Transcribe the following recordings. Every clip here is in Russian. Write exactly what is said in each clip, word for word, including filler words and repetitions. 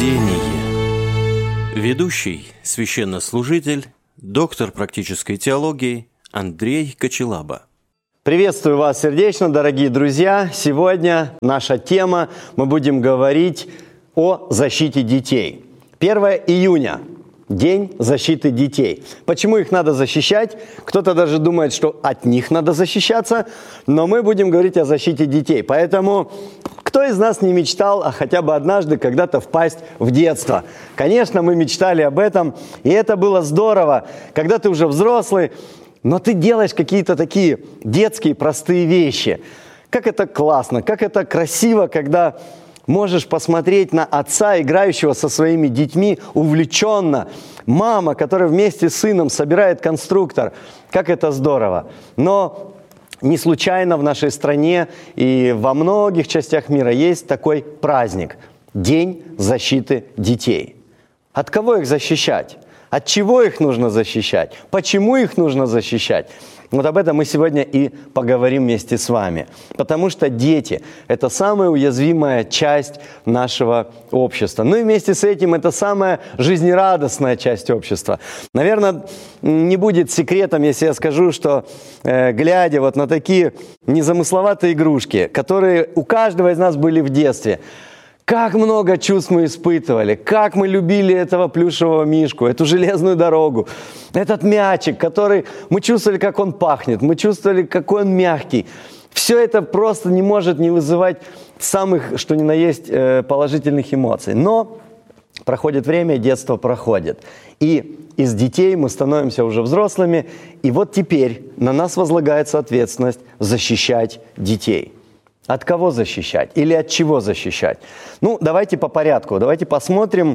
Бдение. Ведущий, священнослужитель, доктор практической теологии Андрей Кочелаба. Приветствую вас сердечно, дорогие друзья. Сегодня наша тема, мы будем говорить о защите детей. первое июня. День защиты детей. Почему их надо защищать? Кто-то даже думает, что от них надо защищаться, но мы будем говорить о защите детей. Поэтому кто из нас не мечтал, а хотя бы однажды когда-то впасть в детство? Конечно, мы мечтали об этом, и это было здорово, когда ты уже взрослый, но ты делаешь какие-то такие детские простые вещи. Как это классно, как это красиво, когда можешь посмотреть на отца, играющего со своими детьми увлеченно. Мама, которая вместе с сыном собирает конструктор. Как это здорово. Но не случайно в нашей стране и во многих частях мира есть такой праздник – День защиты детей. От кого их защищать? От чего их нужно защищать? Почему их нужно защищать? Вот об этом мы сегодня и поговорим вместе с вами. Потому что дети – это самая уязвимая часть нашего общества. Ну и вместе с этим это самая жизнерадостная часть общества. Наверное, не будет секретом, если я скажу, что э, глядя вот на такие незамысловатые игрушки, которые у каждого из нас были в детстве, как много чувств мы испытывали, как мы любили этого плюшевого мишку, эту железную дорогу, этот мячик, который мы чувствовали, как он пахнет, мы чувствовали, какой он мягкий. Все это просто не может не вызывать самых, что ни на есть, положительных эмоций. Но проходит время, детство проходит. И из детей мы становимся уже взрослыми, и вот теперь на нас возлагается ответственность защищать детей. От кого защищать или от чего защищать? Ну, давайте по порядку. Давайте посмотрим,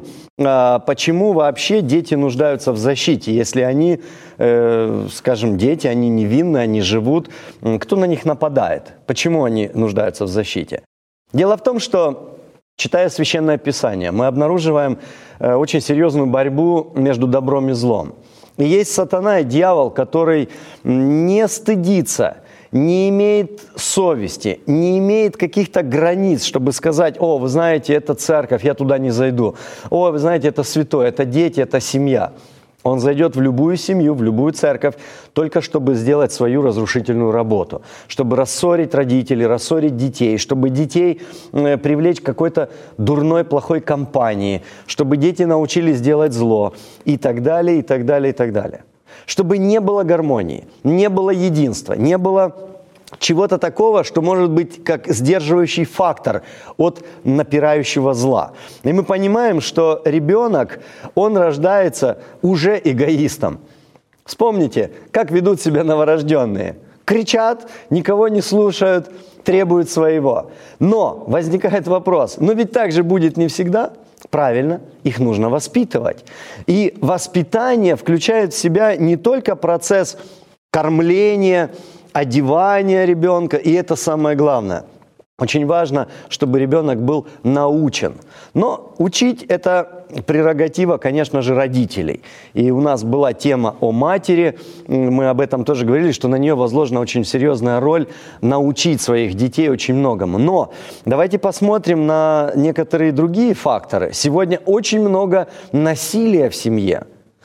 почему вообще дети нуждаются в защите. Если они, скажем, дети, они невинны, они живут, кто на них нападает? Почему они нуждаются в защите? Дело в том, что, читая Священное Писание, мы обнаруживаем очень серьезную борьбу между добром и злом. И есть сатана и дьявол, который не стыдится, не имеет совести, не имеет каких-то границ, чтобы сказать: о, вы знаете, это церковь, я туда не зайду. О, вы знаете, это святое, это дети, это семья. Он зайдет в любую семью, в любую церковь, только чтобы сделать свою разрушительную работу, чтобы рассорить родителей, рассорить детей, чтобы детей э, привлечь к какой-то дурной, плохой компании, чтобы дети научились делать зло и так далее, и так далее, и так далее. Чтобы не было гармонии, не было единства, не было чего-то такого, что может быть как сдерживающий фактор от напирающего зла. И мы понимаем, что ребенок, он рождается уже эгоистом. Вспомните, как ведут себя новорожденные. Кричат, никого не слушают, требуют своего. Но возникает вопрос, но ведь так же будет не всегда. Правильно, их нужно воспитывать. И воспитание включает в себя не только процесс кормления, одевания ребенка, и это самое главное. Очень важно, чтобы ребенок был научен. Но учить – это прерогатива, конечно же, родителей. И у нас была тема о матери, мы об этом тоже говорили, что на нее возложена очень серьезная роль научить своих детей очень многому. Но давайте посмотрим на некоторые другие факторы. Сегодня очень много насилия в семье.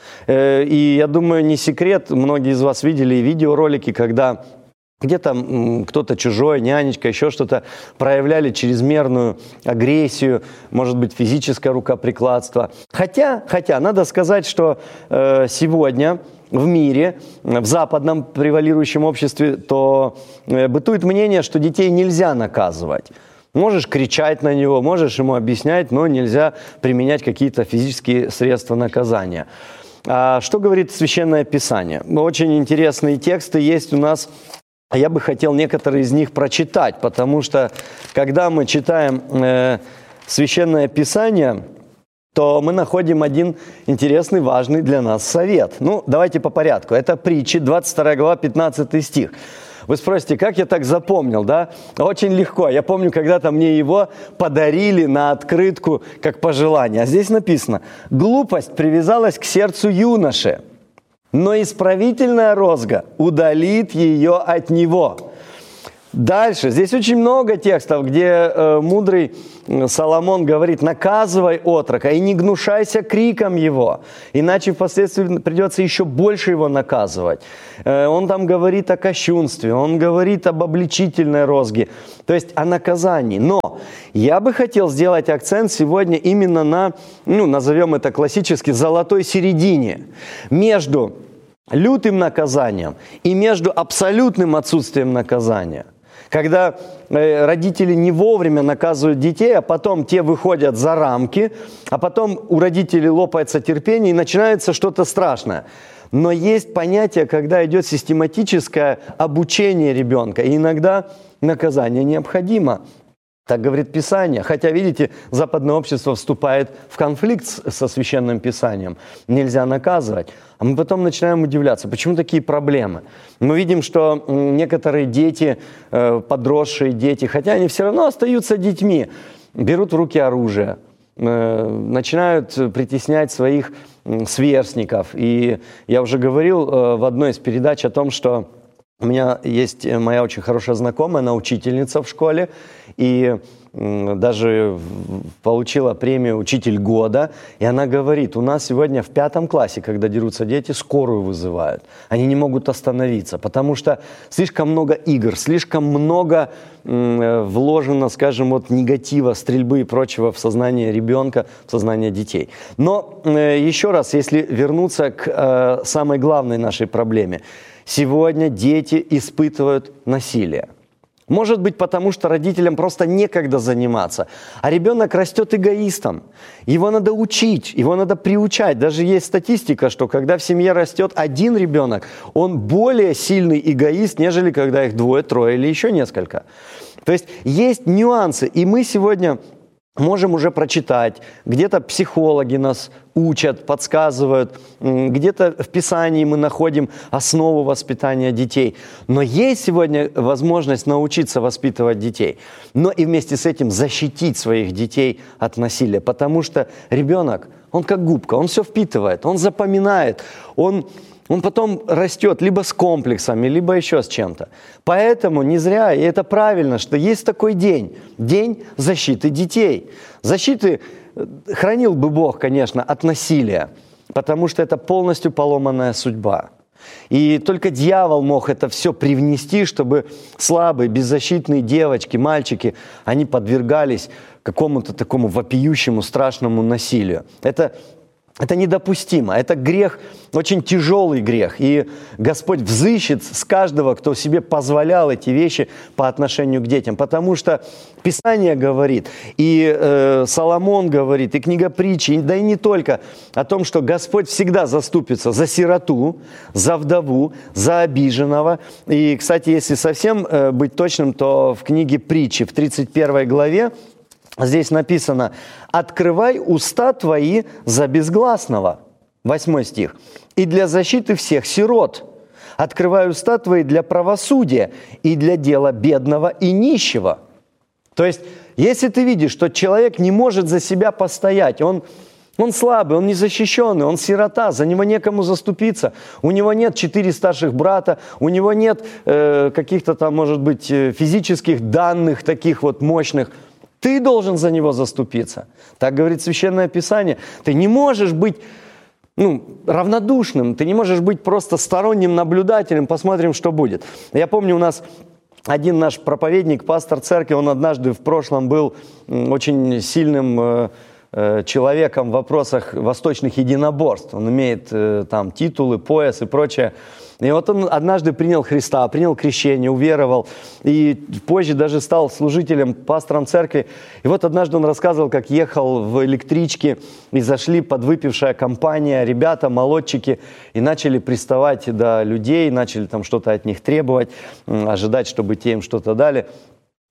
И я думаю, не секрет, многие из вас видели видеоролики, когда где-то кто-то чужой, нянечка, еще что-то, проявляли чрезмерную агрессию, может быть, физическое рукоприкладство. Хотя, хотя надо сказать, что э, сегодня в мире, в западном превалирующем обществе, то э, бытует мнение, что детей нельзя наказывать. Можешь кричать на него, можешь ему объяснять, но нельзя применять какие-то физические средства наказания. А что говорит Священное Писание? Очень интересные тексты есть у нас. Я бы хотел некоторые из них прочитать, потому что, когда мы читаем э, Священное Писание, то мы находим один интересный, важный для нас совет. Ну, давайте по порядку. Это Притчи, двадцать вторая глава, пятнадцатый стих. Вы спросите, как я так запомнил, да? Очень легко. Я помню, когда-то мне его подарили на открытку как пожелание. А здесь написано: «Глупость привязалась к сердцу юноши, но исправительная розга удалит ее от него». Дальше. Здесь очень много текстов, где э, мудрый Соломон говорит: наказывай отрока и не гнушайся криком его, иначе впоследствии придется еще больше его наказывать. Э, он там говорит о кощунстве, он говорит об обличительной розге, то есть о наказании. Но я бы хотел сделать акцент сегодня именно на, ну, назовем это классически, золотой середине между лютым наказанием и между абсолютным отсутствием наказания. Когда э, родители не вовремя наказывают детей, а потом те выходят за рамки, а потом у родителей лопается терпение и начинается что-то страшное. Но есть понятие, когда идет систематическое обучение ребенка, и иногда наказание необходимо. Так говорит Писание. Хотя, видите, западное общество вступает в конфликт со Священным Писанием. Нельзя наказывать. А мы потом начинаем удивляться, почему такие проблемы. Мы видим, что некоторые дети, подросшие дети, хотя они все равно остаются детьми, берут в руки оружие, начинают притеснять своих сверстников. И я уже говорил в одной из передач о том, что у меня есть моя очень хорошая знакомая, она учительница в школе, и даже получила премию «Учитель года», и она говорит: у нас сегодня в пятом классе, когда дерутся дети, скорую вызывают. Они не могут остановиться, потому что слишком много игр, слишком много вложено, скажем, вот негатива, стрельбы и прочего в сознание ребенка, в сознание детей. Но еще раз, если вернуться к самой главной нашей проблеме. Сегодня дети испытывают насилие. Может быть, потому что родителям просто некогда заниматься, а ребенок растет эгоистом. Его надо учить, его надо приучать. Даже есть статистика, что когда в семье растет один ребенок, он более сильный эгоист, нежели когда их двое, трое или еще несколько. То есть есть нюансы, и мы сегодня можем уже прочитать, где-то психологи нас учат, подсказывают, где-то в Писании мы находим основу воспитания детей. Но есть сегодня возможность научиться воспитывать детей, но и вместе с этим защитить своих детей от насилия, потому что ребенок, он как губка, он все впитывает, он запоминает, он... Он потом растет либо с комплексами, либо еще с чем-то. Поэтому не зря, и это правильно, что есть такой день. День защиты детей. Защиты хранил бы Бог, конечно, от насилия, потому что это полностью поломанная судьба. И только дьявол мог это все привнести, чтобы слабые, беззащитные девочки, мальчики, они подвергались какому-то такому вопиющему, страшному насилию. Это Это недопустимо, это грех, очень тяжелый грех. И Господь взыщет с каждого, кто себе позволял эти вещи по отношению к детям. Потому что Писание говорит, и э, Соломон говорит, и книга притчи, да и не только, о том, что Господь всегда заступится за сироту, за вдову, за обиженного. И, кстати, если совсем э, быть точным, то в книге притчи в тридцать первой главе здесь написано: «Открывай уста твои за безгласного». Восьмой стих. «И для защиты всех сирот. Открывай уста твои для правосудия и для дела бедного и нищего». То есть, если ты видишь, что человек не может за себя постоять, он, он слабый, он незащищенный, он сирота, за него некому заступиться, у него нет четыре старших брата, у него нет э, каких-то там, может быть, физических данных таких вот мощных, ты должен за него заступиться. Так говорит Священное Писание. Ты не можешь быть ну, равнодушным, ты не можешь быть просто сторонним наблюдателем, посмотрим, что будет. Я помню, у нас один наш проповедник, пастор церкви, он однажды в прошлом был очень сильным э, э, человеком в вопросах восточных единоборств. Он имеет э, там титулы, пояс и прочее. И вот он однажды принял Христа, принял крещение, уверовал, и позже даже стал служителем, пастором церкви. И вот однажды он рассказывал, как ехал в электричке, и зашли подвыпившая компания, ребята, молодчики, и начали приставать до людей, начали там что-то от них требовать, ожидать, чтобы те им что-то дали.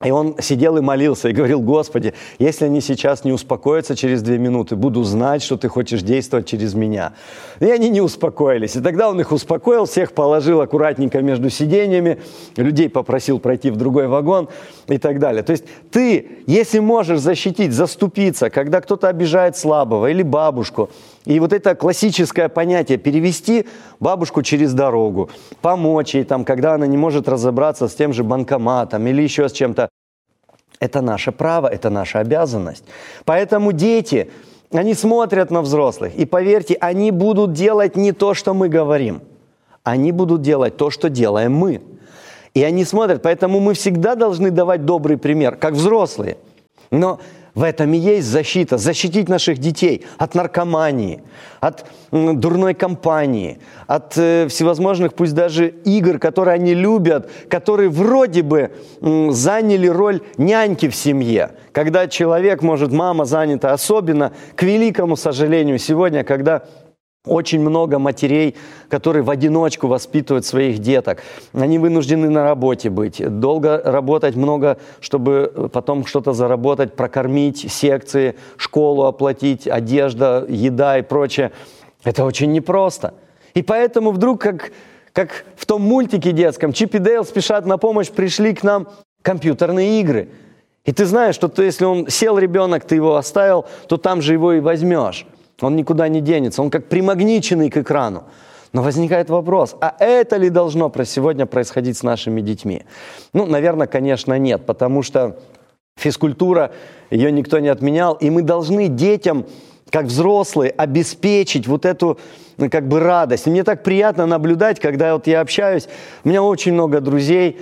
И он сидел и молился, и говорил: Господи, если они сейчас не успокоятся через две минуты, буду знать, что Ты хочешь действовать через меня. И они не успокоились. И тогда он их успокоил, всех положил аккуратненько между сиденьями, людей попросил пройти в другой вагон и так далее. То есть ты, если можешь защитить, заступиться, когда кто-то обижает слабого или бабушку, и вот это классическое понятие перевести бабушку через дорогу, помочь ей, там, когда она не может разобраться с тем же банкоматом или еще с чем-то, это наше право, это наша обязанность. Поэтому дети, они смотрят на взрослых, и поверьте, они будут делать не то, что мы говорим. Они будут делать то, что делаем мы. И они смотрят, поэтому мы всегда должны давать добрый пример, как взрослые. Но в этом и есть защита. Защитить наших детей от наркомании, от м, дурной компании, от э, всевозможных, пусть даже игр, которые они любят, которые вроде бы м, заняли роль няньки в семье. Когда человек, может, мама занята, особенно, к великому сожалению, сегодня, когда очень много матерей, которые в одиночку воспитывают своих деток. Они вынуждены на работе быть, долго работать, много, чтобы потом что-то заработать, прокормить, секции, школу оплатить, одежда, еда и прочее. Это очень непросто. И поэтому вдруг, как, как в том мультике детском, Чип и Дейл спешат на помощь, пришли к нам компьютерные игры. И ты знаешь, что ты, если он сел, ребенок, ты его оставил, то там же его и возьмешь. Он никуда не денется, он как примагниченный к экрану. Но возникает вопрос, а это ли должно сегодня происходить с нашими детьми? Ну, наверное, конечно, нет, потому что физкультура, ее никто не отменял, и мы должны детям, как взрослые, обеспечить вот эту, ну, как бы радость. И мне так приятно наблюдать, когда вот я общаюсь, у меня очень много друзей,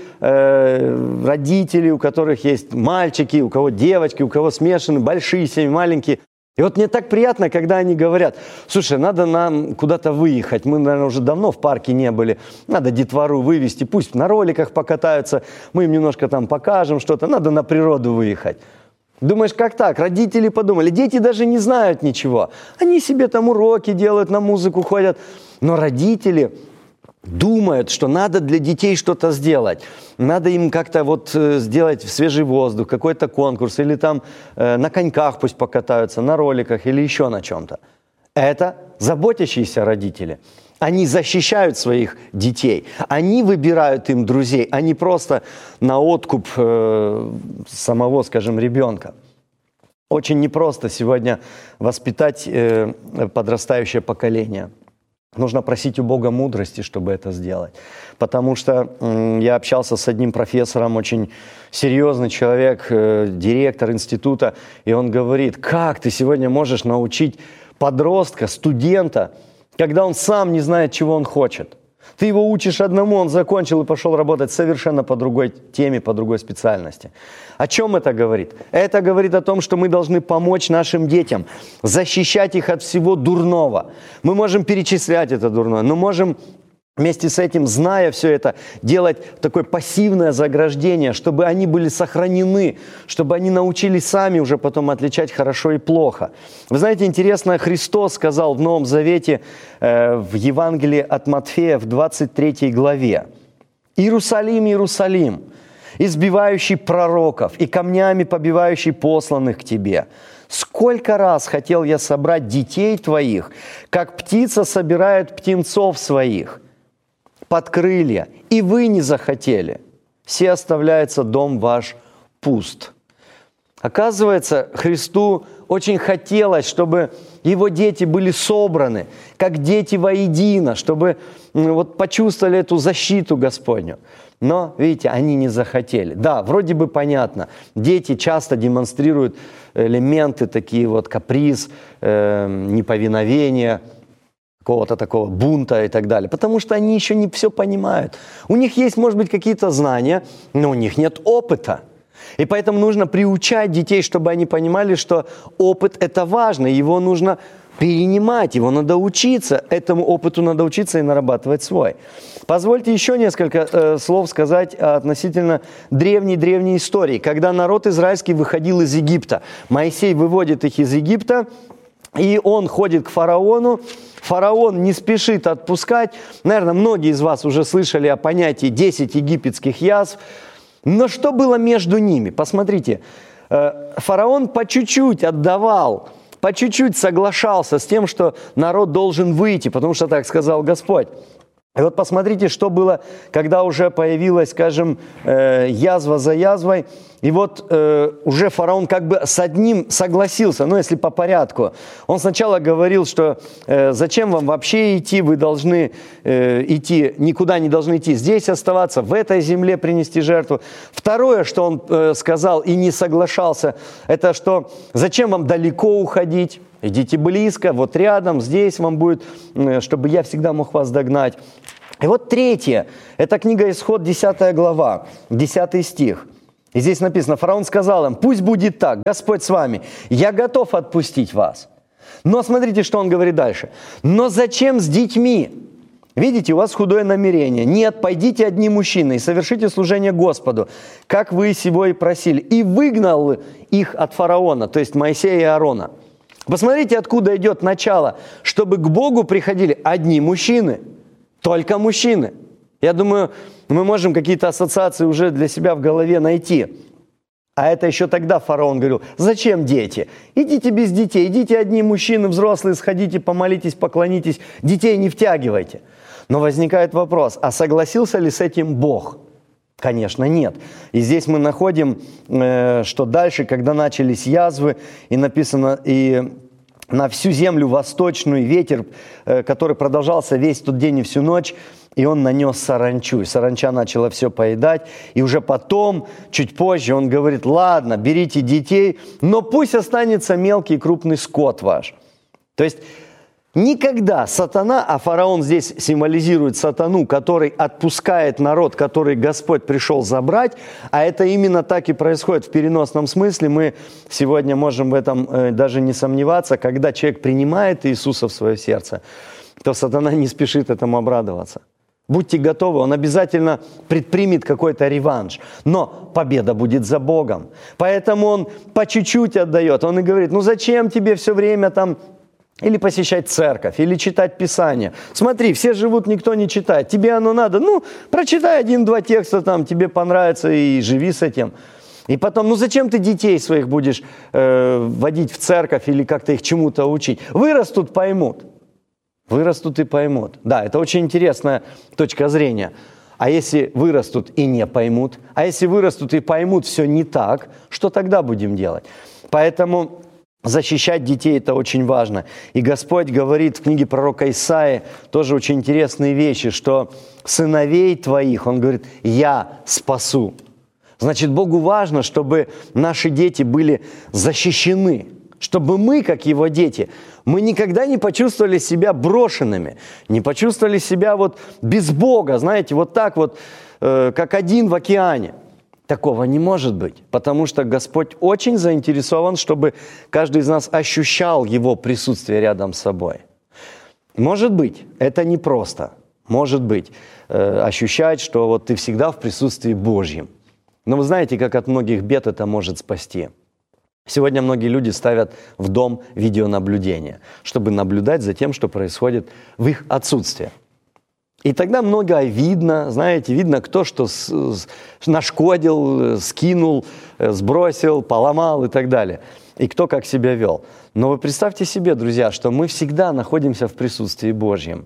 э, родителей, у которых есть мальчики, у кого девочки, у кого смешаны, большие семьи, маленькие. И вот мне так приятно, когда они говорят: слушай, надо нам куда-то выехать, мы, наверное, уже давно в парке не были, надо детвору вывести, пусть на роликах покатаются, мы им немножко там покажем что-то, надо на природу выехать. Думаешь, как так? Родители подумали, дети даже не знают ничего, они себе там уроки делают, на музыку ходят, но родители думают, что надо для детей что-то сделать. Надо им как-то вот сделать свежий воздух, какой-то конкурс, или там э, на коньках пусть покатаются, на роликах или еще на чем-то. Это заботящиеся родители. Они защищают своих детей, они выбирают им друзей, а не просто на откуп э, самого, скажем, ребенка. Очень непросто сегодня воспитать э, подрастающее поколение. Нужно просить у Бога мудрости, чтобы это сделать. Потому что м, я общался с одним профессором, очень серьезный человек, э, директор института, и он говорит: как ты сегодня можешь научить подростка, студента, когда он сам не знает, чего он хочет? Ты его учишь одному, он закончил и пошел работать совершенно по другой теме, по другой специальности. О чем это говорит? Это говорит о том, что мы должны помочь нашим детям, защищать их от всего дурного. Мы можем перечислять это дурное, но можем вместе с этим, зная все это, делать такое пассивное заграждение, чтобы они были сохранены, чтобы они научились сами уже потом отличать хорошо и плохо. Вы знаете, интересно, Христос сказал в Новом Завете, э, в Евангелии от Матфея, в двадцать третьей главе: «Иерусалим, Иерусалим, избивающий пророков и камнями побивающий посланных к тебе. Сколько раз хотел я собрать детей твоих, как птица собирает птенцов своих под крылья, и вы не захотели. Все оставляется дом ваш пуст». Оказывается, Христу очень хотелось, чтобы его дети были собраны, как дети воедино, чтобы ну, вот, почувствовали эту защиту Господню. Но, видите, они не захотели. Да, вроде бы понятно. Дети часто демонстрируют элементы такие вот, каприз, э, неповиновения, какого-то такого бунта и так далее. Потому что они еще не все понимают. У них есть, может быть, какие-то знания, но у них нет опыта. И поэтому нужно приучать детей, чтобы они понимали, что опыт – это важно, его нужно перенимать, его надо учиться, этому опыту надо учиться и нарабатывать свой. Позвольте еще несколько э, слов сказать относительно древней-древней истории. Когда народ израильский выходил из Египта, Моисей выводит их из Египта, и он ходит к фараону. Фараон не спешит отпускать. Наверное, многие из вас уже слышали о понятии десять египетских язв. Но что было между ними? Посмотрите, фараон по чуть-чуть отдавал, по чуть-чуть соглашался с тем, что народ должен выйти, потому что так сказал Господь. И вот посмотрите, что было, когда уже появилась, скажем, язва за язвой. И вот э, уже фараон как бы с одним согласился, ну если по порядку. Он сначала говорил, что э, зачем вам вообще идти, вы должны э, идти, никуда не должны идти, здесь оставаться, в этой земле принести жертву. Второе, что он э, сказал и не соглашался, это что зачем вам далеко уходить, идите близко, вот рядом, здесь вам будет, э, чтобы я всегда мог вас догнать. И вот третье, это книга Исход, десятая глава, десятый стих. И здесь написано, фараон сказал им, пусть будет так, Господь с вами, я готов отпустить вас. Но смотрите, что он говорит дальше. Но зачем с детьми? Видите, у вас худое намерение. Нет, пойдите одни мужчины и совершите служение Господу, как вы сего и просили. И выгнал их от фараона, то есть Моисея и Аарона. Посмотрите, откуда идет начало, чтобы к Богу приходили одни мужчины, только мужчины. Я думаю, мы можем какие-то ассоциации уже для себя в голове найти. А это еще тогда фараон говорил, зачем дети? Идите без детей, идите одни мужчины, взрослые, сходите, помолитесь, поклонитесь, детей не втягивайте. Но возникает вопрос, а согласился ли с этим Бог? Конечно, нет. И здесь мы находим, что дальше, когда начались язвы, и написано, и на всю землю восточную ветер, который продолжался весь тот день и всю ночь, и он нанес саранчу, и саранча начала все поедать, и уже потом, чуть позже, он говорит, ладно, берите детей, но пусть останется мелкий и крупный скот ваш. То есть никогда сатана, а фараон здесь символизирует сатану, который отпускает народ, который Господь пришел забрать, а это именно так и происходит в переносном смысле, мы сегодня можем в этом э, даже не сомневаться, когда человек принимает Иисуса в свое сердце, то сатана не спешит этому обрадоваться. Будьте готовы, он обязательно предпримет какой-то реванш. Но победа будет за Богом. Поэтому он по чуть-чуть отдает. Он и говорит, ну зачем тебе все время там или посещать церковь, или читать Писание. Смотри, все живут, никто не читает. Тебе оно надо, ну прочитай один-два текста там, тебе понравится и живи с этим. И потом, ну зачем ты детей своих будешь э, водить в церковь или как-то их чему-то учить? Вырастут, поймут. Вырастут и поймут. Да, это очень интересная точка зрения. А если вырастут и не поймут? А если вырастут и поймут все не так, что тогда будем делать? Поэтому защищать детей – это очень важно. И Господь говорит в книге пророка Исаии тоже очень интересные вещи, что сыновей твоих, Он говорит, я спасу. Значит, Богу важно, чтобы наши дети были защищены. Чтобы мы, как Его дети, мы никогда не почувствовали себя брошенными, не почувствовали себя вот без Бога, знаете, вот так вот, э, как один в океане. Такого не может быть, потому что Господь очень заинтересован, чтобы каждый из нас ощущал Его присутствие рядом с собой. Может быть, это непросто, может быть, э, ощущать, что вот ты всегда в присутствии Божьем. Но вы знаете, как от многих бед это может спасти. Сегодня многие люди ставят в дом видеонаблюдение, чтобы наблюдать за тем, что происходит в их отсутствии. И тогда многое видно, знаете, видно, кто что с, с, нашкодил, скинул, сбросил, поломал и так далее. И кто как себя вел. Но вы представьте себе, друзья, что мы всегда находимся в присутствии Божьем.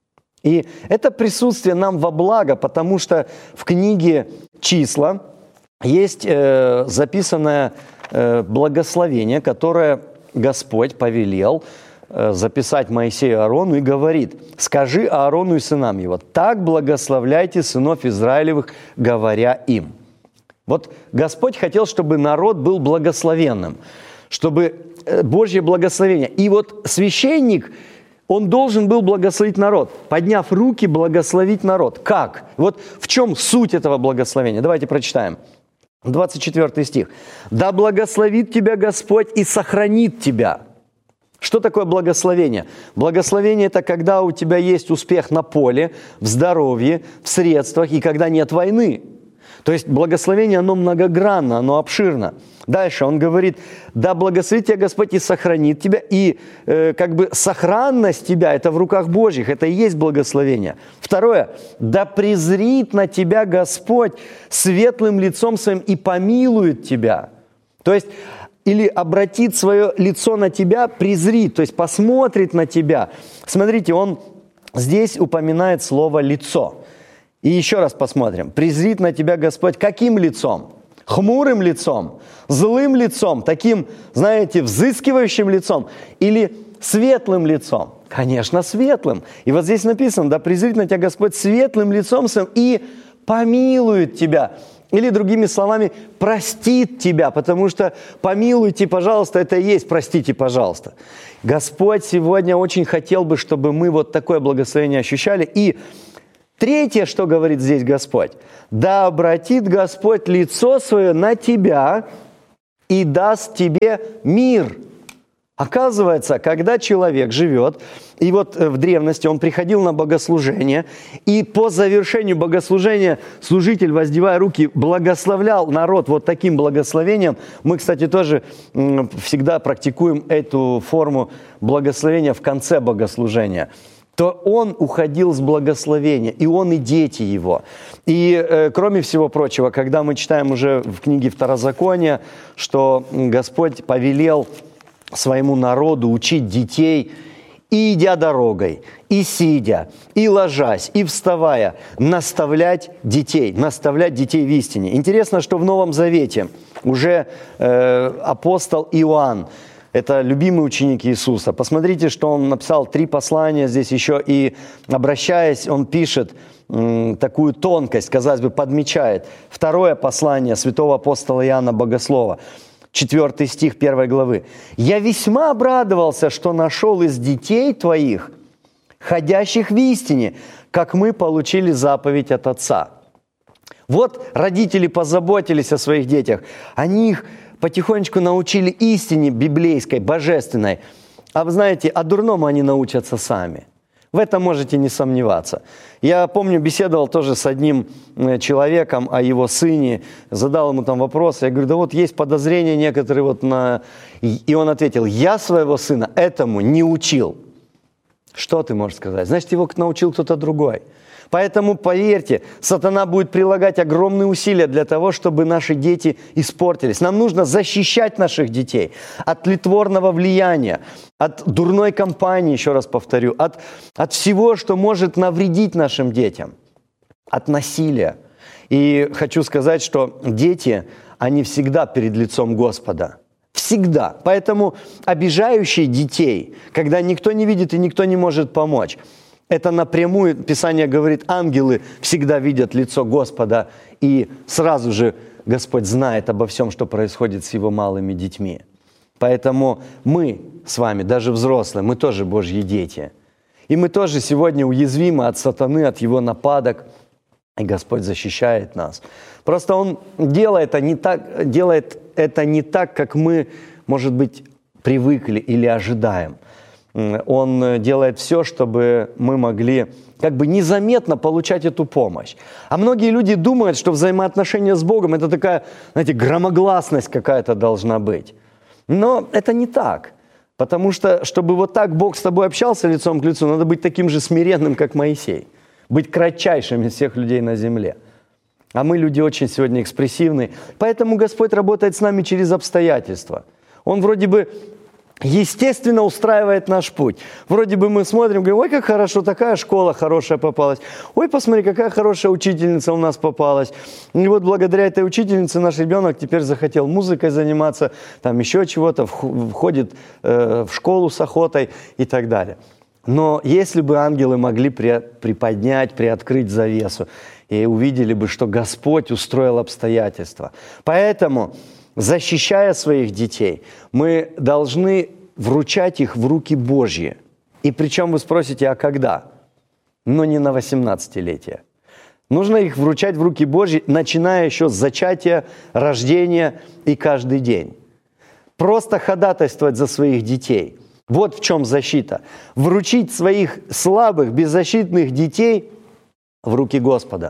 И это присутствие нам во благо, потому что в книге «Числа» есть э, записанное э, благословение, которое Господь повелел э, записать Моисею и Аарону и говорит: «Скажи Аарону и сынам его, так благословляйте сынов Израилевых, говоря им». Вот Господь хотел, чтобы народ был благословенным, чтобы э, Божье благословение. И вот священник, он должен был благословить народ, подняв руки, благословить народ. Как? Вот в чем суть этого благословения? Давайте прочитаем. двадцать четвёртый стих. «Да благословит тебя Господь и сохранит тебя». Что такое благословение? Благословение – это когда у тебя есть успех на поле, в здоровье, в средствах и когда нет войны. То есть благословение, оно многогранно, оно обширно. Дальше он говорит: да благословит тебя Господь и сохранит тебя, и э, как бы сохранность тебя, это в руках Божьих, это и есть благословение. Второе: да презрит на тебя Господь светлым лицом своим и помилует тебя. То есть, или обратит свое лицо на тебя, презрит, то есть посмотрит на тебя. Смотрите, он здесь упоминает слово «лицо». И еще раз посмотрим. Презрит на тебя Господь каким лицом? Хмурым лицом, злым лицом, таким, знаете, взыскивающим лицом или светлым лицом? Конечно, светлым. И вот здесь написано: да презрит на тебя Господь светлым лицом своим и помилует тебя. Или, другими словами, простит тебя, потому что помилуйте, пожалуйста, это и есть простите, пожалуйста. Господь сегодня очень хотел бы, чтобы мы вот такое благословение ощущали. И третье, что говорит здесь Господь: да обратит Господь лицо свое на тебя и даст тебе мир. Оказывается, когда человек живет, и вот в древности он приходил на богослужение, и по завершению богослужения служитель, воздевая руки, благословлял народ вот таким благословением. Мы, кстати, тоже всегда практикуем эту форму благословения в конце богослужения. То он уходил с благословения, и он, и дети его. И э, кроме всего прочего, когда мы читаем уже в книге Второзакония, что Господь повелел своему народу учить детей, и идя дорогой, и сидя, и ложась, и вставая, наставлять детей, наставлять детей в истине. Интересно, что в Новом Завете уже э, апостол Иоанн, это любимый ученик Иисуса. Посмотрите, что он написал, три послания здесь еще, и обращаясь, он пишет м, такую тонкость, казалось бы, подмечает. Второе послание святого апостола Иоанна Богослова, четвертый стих первой главы. «Я весьма обрадовался, что нашел из детей твоих, ходящих в истине, как мы получили заповедь от Отца». Вот родители позаботились о своих детях. Они их потихонечку научили истине библейской, божественной. А вы знаете, о дурном они научатся сами. В этом можете не сомневаться. Я помню, беседовал тоже с одним человеком о его сыне, задал ему там вопрос. Я говорю: да вот есть подозрения некоторые вот на... И он ответил: я своего сына этому не учил. Что ты можешь сказать? Значит, его научил кто-то другой. Поэтому, поверьте, сатана будет прилагать огромные усилия для того, чтобы наши дети испортились. Нам нужно защищать наших детей от тлетворного влияния, от дурной компании, еще раз повторю, от, от всего, что может навредить нашим детям, от насилия. И хочу сказать, что дети, они всегда перед лицом Господа. Всегда. Поэтому обижающие детей, когда никто не видит и никто не может помочь, это напрямую, Писание говорит, ангелы всегда видят лицо Господа, и сразу же Господь знает обо всем, что происходит с Его малыми детьми. Поэтому мы с вами, даже взрослые, мы тоже Божьи дети. И мы тоже сегодня уязвимы от сатаны, от его нападок, и Господь защищает нас. Просто Он делает это не так, делает это не так, как мы, может быть, привыкли или ожидаем. Он делает все, чтобы мы могли как бы незаметно получать эту помощь. А многие люди думают, что взаимоотношения с Богом – это такая, знаете, громогласность какая-то должна быть. Но это не так. Потому что, чтобы вот так Бог с тобой общался лицом к лицу, надо быть таким же смиренным, как Моисей. Быть кратчайшим из всех людей на земле. А мы люди очень сегодня экспрессивные. Поэтому Господь работает с нами через обстоятельства. Он вроде бы естественно устраивает наш путь. Вроде бы мы смотрим, говорим: ой, как хорошо, такая школа хорошая попалась. Ой, посмотри, какая хорошая учительница у нас попалась. И вот благодаря этой учительнице наш ребенок теперь захотел музыкой заниматься, там еще чего-то, входит э, в школу с охотой и так далее. Но если бы ангелы могли при, приподнять, приоткрыть завесу, и увидели бы, что Господь устроил обстоятельства. Поэтому, защищая своих детей, мы должны вручать их в руки Божьи. И причем вы спросите, а когда? Но не на восемнадцатилетие. Нужно их вручать в руки Божьи, начиная еще с зачатия, рождения и каждый день. Просто ходатайствовать за своих детей. Вот в чем защита. Вручить своих слабых, беззащитных детей в руки Господа.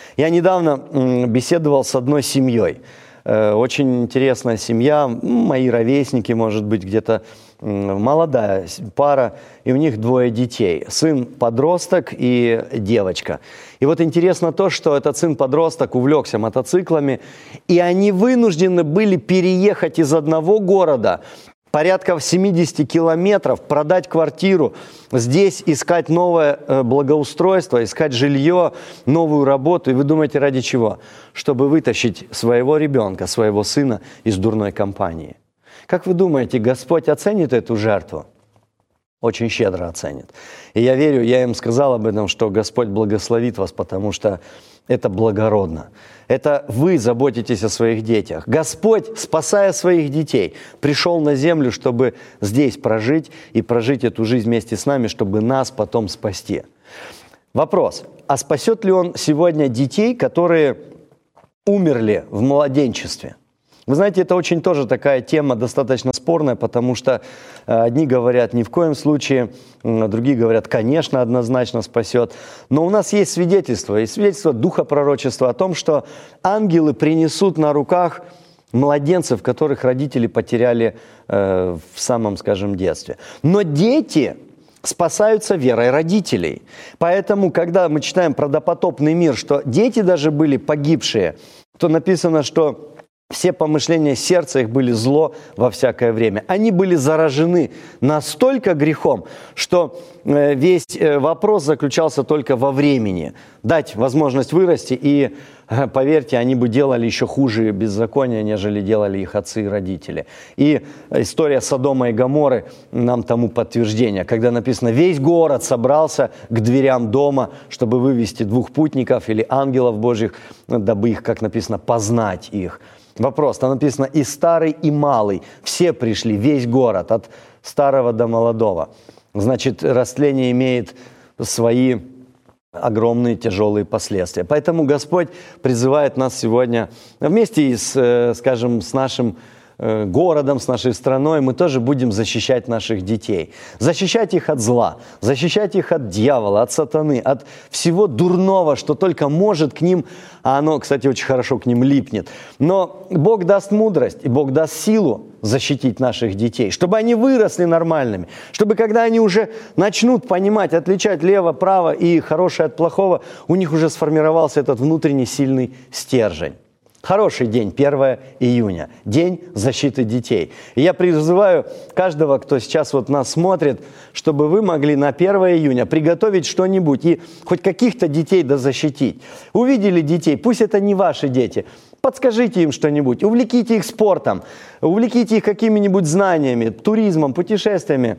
Я недавно беседовал с одной семьей. Очень интересная семья, мои ровесники, может быть, где-то молодая пара, и у них двое детей. Сын-подросток и девочка. И вот интересно то, что этот сын-подросток увлекся мотоциклами, и они вынуждены были переехать из одного города порядка семьдесят километров, продать квартиру, здесь искать новое благоустройство, искать жилье, новую работу. И вы думаете, ради чего? Чтобы вытащить своего ребенка, своего сына из дурной компании. Как вы думаете, Господь оценит эту жертву? Очень щедро оценит. И я верю, я им сказал об этом, что Господь благословит вас, потому что это благородно. Это вы заботитесь о своих детях. Господь, спасая своих детей, пришел на землю, чтобы здесь прожить и прожить эту жизнь вместе с нами, чтобы нас потом спасти. Вопрос, а спасет ли Он сегодня детей, которые умерли в младенчестве? Вы знаете, это очень тоже такая тема достаточно спорная, потому что одни говорят ни в коем случае, другие говорят, конечно, однозначно спасет. Но у нас есть свидетельство, и свидетельство духа пророчества о том, что ангелы принесут на руках младенцев, которых родители потеряли э, в самом, скажем, детстве. Но дети спасаются верой родителей. Поэтому, когда мы читаем про допотопный мир, что дети даже были погибшие, то написано, что все помышления сердца их были зло во всякое время. Они были заражены настолько грехом, что весь вопрос заключался только во времени. Дать возможность вырасти, и, поверьте, они бы делали еще хуже беззакония, нежели делали их отцы и родители. И история Содома и Гоморры нам тому подтверждение, когда написано, весь город собрался к дверям дома, чтобы вывести двух путников или ангелов Божьих, дабы их, как написано, познать их. Вопрос, там написано и старый, и малый. Все пришли, весь город, от старого до молодого. Значит, растление имеет свои огромные тяжелые последствия. Поэтому Господь призывает нас сегодня вместе с, скажем, с нашим городом, с нашей страной, мы тоже будем защищать наших детей. Защищать их от зла, защищать их от дьявола, от сатаны, от всего дурного, что только может к ним, а оно, кстати, очень хорошо к ним липнет. Но Бог даст мудрость, и Бог даст силу защитить наших детей, чтобы они выросли нормальными, чтобы когда они уже начнут понимать, отличать лево, право и хорошее от плохого, у них уже сформировался этот внутренний сильный стержень. Хороший день, первое июня, день защиты детей. И я призываю каждого, кто сейчас вот нас смотрит, чтобы вы могли на первое июня приготовить что-нибудь и хоть каких-то детей да защитить. Увидели детей, пусть это не ваши дети, подскажите им что-нибудь, увлеките их спортом, увлеките их какими-нибудь знаниями, туризмом, путешествиями.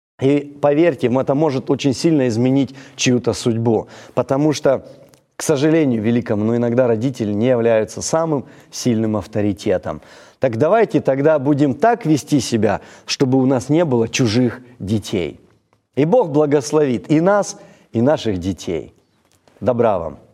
И поверьте, это может очень сильно изменить чью-то судьбу, потому что, к сожалению, великому, но иногда родители не являются самым сильным авторитетом. Так давайте тогда будем так вести себя, чтобы у нас не было чужих детей. И Бог благословит и нас, и наших детей. Добра вам!